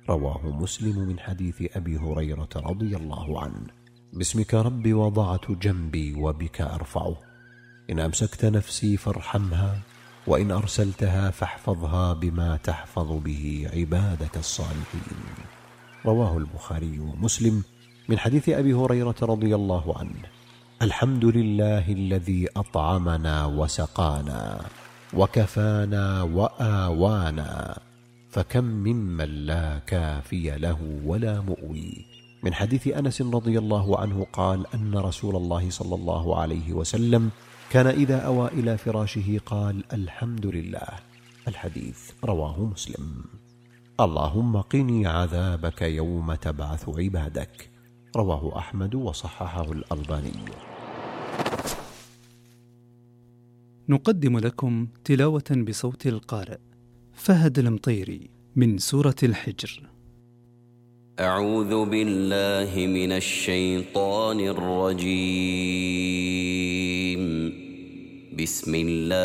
رواه مسلم من حديث أبي هريرة رضي الله عنه: باسمك ربي وضعت جنبي وبك أرفعه، إن أمسكت نفسي فارحمها، وإن أرسلتها فاحفظها بما تحفظ به عبادك الصالحين. رواه البخاري ومسلم من حديث أبي هريرة رضي الله عنه: الحمد لله الذي أطعمنا وسقانا وكفانا وآوانا، فكم ممن لا كافي له ولا مؤوي. من حديث أنس رضي الله عنه قال أن رسول الله صلى الله عليه وسلم كان إذا أوى إلى فراشه قال: الحمد لله. الحديث رواه مسلم. اللهم قني عذابك يوم تبعث عبادك. رواه أحمد وصححه الألباني. نقدم لكم تلاوة بصوت القارئ فهد المطيري من سورة الحجر. أعوذ بالله من الشيطان الرجيم. بسم الله